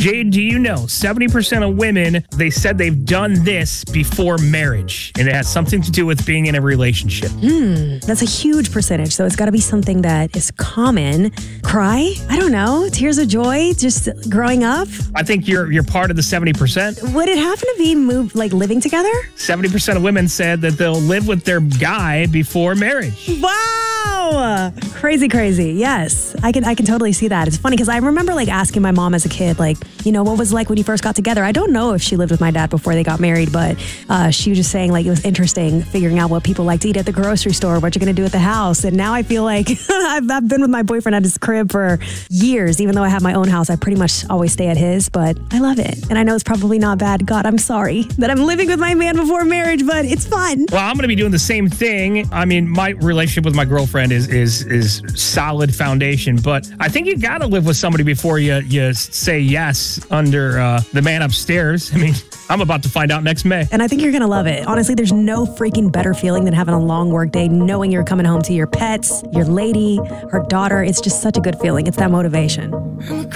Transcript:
Jade, do you know 70% of women, they said they've done this before marriage, and it has something to do with being in a relationship. That's a huge percentage, so it's got to be something that is common. Cry? I don't know. Tears of joy? Just growing up? I think you're part of the 70%. Would it happen to be living together? 70% of women said that they'll live with their guy before marriage. Wow! Crazy. Yes. I can totally see that. It's funny because I remember asking my mom as a kid, what was it like when you first got together? I don't know if she lived with my dad before they got married, but she was just saying it was interesting figuring out what people like to eat at the grocery store, what you're going to do at the house. And now I feel like I've been with my boyfriend at his crib for years. Even though I have my own house, I pretty much always stay at his, but I love it. And I know it's probably not bad. God, I'm sorry that I'm living with my man before marriage, but it's fun. Well, I'm going to be doing the same thing. I mean, my relationship with my girlfriend is solid foundation, but I think you got to live with somebody before you say yes under the man upstairs. I mean, I'm about to find out next May. And I think you're going to love it. Honestly, there's no freaking better feeling than having a long work day, knowing you're coming home to your pets, your lady, her daughter. It's just such a good feeling. It's that motivation.